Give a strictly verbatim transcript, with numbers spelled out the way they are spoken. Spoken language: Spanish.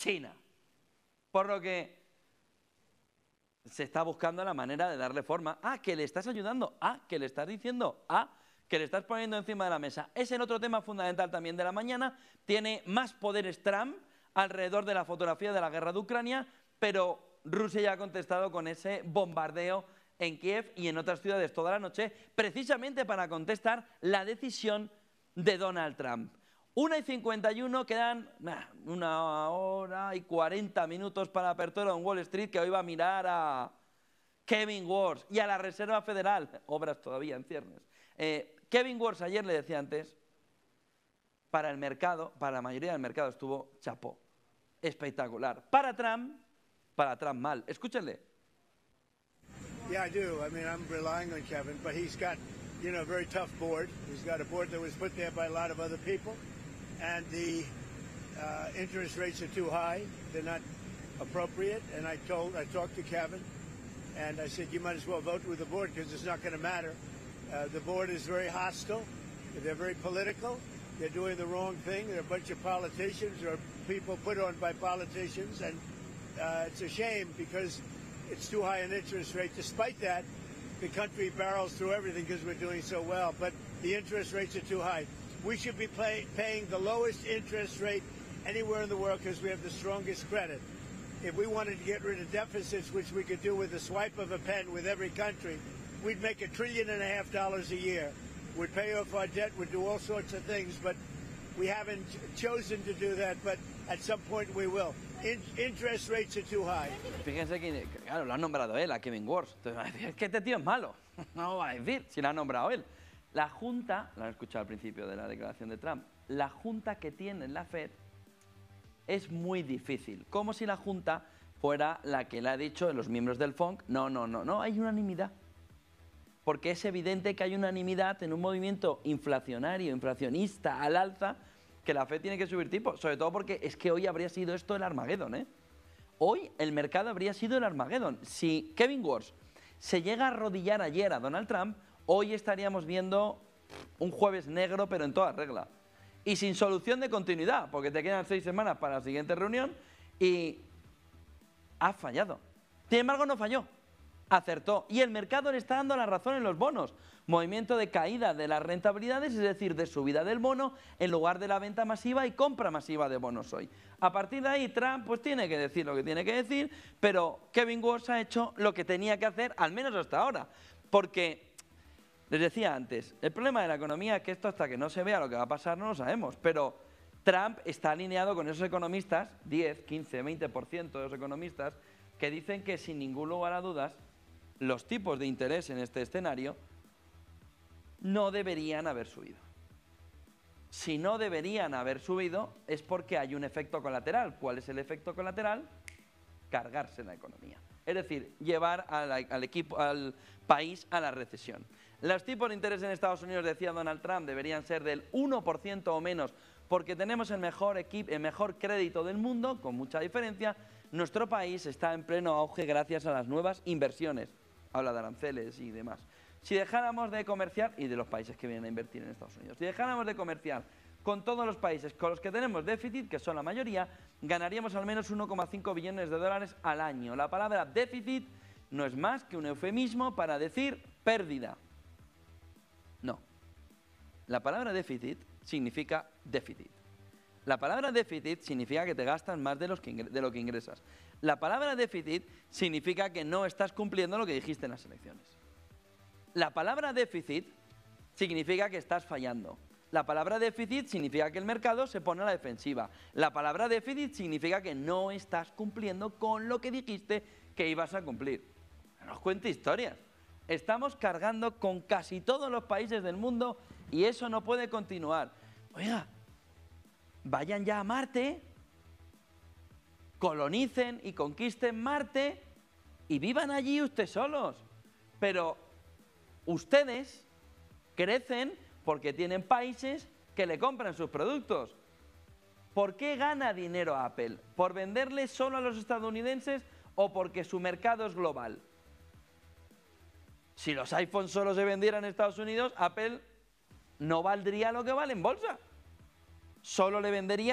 China. Por lo que se está buscando la manera de darle forma. Ah, que le estás ayudando. Ah, que le estás diciendo. Ah, que le estás poniendo encima de la mesa. Es el otro tema fundamental también de la mañana. Tiene más poderes Trump alrededor de la fotografía de la guerra de Ucrania, pero Rusia ya ha contestado con ese bombardeo en Kiev y en otras ciudades toda la noche, precisamente para contestar la decisión de Donald Trump. una y cincuenta y uno, quedan nah, una hora y cuarenta minutos para la apertura en Wall Street, que hoy va a mirar a Kevin Warsh y a la Reserva Federal, obras todavía en ciernes. Eh, Kevin Warsh, ayer le decía antes, para el mercado, para la mayoría del mercado estuvo chapó, espectacular. Para Trump, para Trump mal. Escúchenle. Yeah, I do. I mean, I'm relying on Kevin, but he's got, you know, a very tough board. He's got a board that was put there by a lot of other people, and the uh, interest rates are too high. They're not appropriate. And I told, I talked to Kevin, and I said, you might as well vote with the board because it's not going to matter. Uh, the board is very hostile. They're very political. They're doing the wrong thing. They're a bunch of politicians or people put on by politicians, and uh, it's a shame because it's too high an interest rate. Despite that, the country barrels through everything because we're doing so well, but the interest rates are too high. We should be pay, paying the lowest interest rate anywhere in the world because we have the strongest credit. If we wanted to get rid of deficits, which we could do with the swipe of a pen with every country, we'd make a trillion and a half dollars a year. We'd pay off our debt, we'd do all sorts of things, but we haven't chosen to do that, but at some point we will. In interest rates are too high. Fíjense que, claro, lo ha nombrado él, a Kevin Warsh. Entonces va a decir, es que este tío es malo. No va a decir, si lo ha nombrado él. La Junta, lo han escuchado al principio de la declaración de Trump, la Junta que tiene la Fed es muy difícil. Como si la Junta fuera la que le ha dicho los miembros del F O N C, no, no, no, no, hay unanimidad. Porque es evidente que hay unanimidad en un movimiento inflacionario, inflacionista, al alza, que la Fed tiene que subir tipos, sobre todo porque es que hoy habría sido esto el Armagedón, ¿eh? Hoy el mercado habría sido el Armagedón. Si Kevin Warsh se llega a arrodillar ayer a Donald Trump, hoy estaríamos viendo un jueves negro, pero en toda regla. Y sin solución de continuidad, porque te quedan seis semanas para la siguiente reunión y ha fallado. Sin embargo, no falló. Acertó. Y el mercado le está dando la razón en los bonos. Movimiento de caída de las rentabilidades, es decir, de subida del bono, en lugar de la venta masiva y compra masiva de bonos hoy. A partir de ahí, Trump pues tiene que decir lo que tiene que decir, pero Kevin Warsh ha hecho lo que tenía que hacer, al menos hasta ahora. Porque, les decía antes, el problema de la economía es que esto hasta que no se vea lo que va a pasar no lo sabemos, pero Trump está alineado con esos economistas, diez, quince, veinte por ciento de los economistas, que dicen que sin ningún lugar a dudas, los tipos de interés en este escenario no deberían haber subido. Si no deberían haber subido es porque hay un efecto colateral. ¿Cuál es el efecto colateral? Cargarse la economía. Es decir, llevar al, al, equipo, al país a la recesión. Los tipos de interés en Estados Unidos, decía Donald Trump, deberían ser del uno por ciento o menos porque tenemos el mejor, equipo, el mejor crédito del mundo, con mucha diferencia. Nuestro país está en pleno auge gracias a las nuevas inversiones. Habla de aranceles y demás. Si dejáramos de comerciar, y de los países que vienen a invertir en Estados Unidos, si dejáramos de comerciar con todos los países con los que tenemos déficit, que son la mayoría, ganaríamos al menos uno coma cinco billones de dólares al año. La palabra déficit no es más que un eufemismo para decir pérdida. No. La palabra déficit significa déficit. La palabra déficit significa que te gastas más de, los que de lo que ingresas. La palabra déficit significa que no estás cumpliendo lo que dijiste en las elecciones. La palabra déficit significa que estás fallando. La palabra déficit significa que el mercado se pone a la defensiva. La palabra déficit significa que no estás cumpliendo con lo que dijiste que ibas a cumplir. No os cuente historias. Estamos cargando con casi todos los países del mundo y eso no puede continuar. Oiga, vayan ya a Marte, colonicen y conquisten Marte y vivan allí ustedes solos. Pero ustedes crecen porque tienen países que le compran sus productos. ¿Por qué gana dinero Apple? ¿Por venderle solo a los estadounidenses o porque su mercado es global? Si los iPhones solo se vendieran en Estados Unidos, Apple no valdría lo que vale en bolsa. Solo le vendería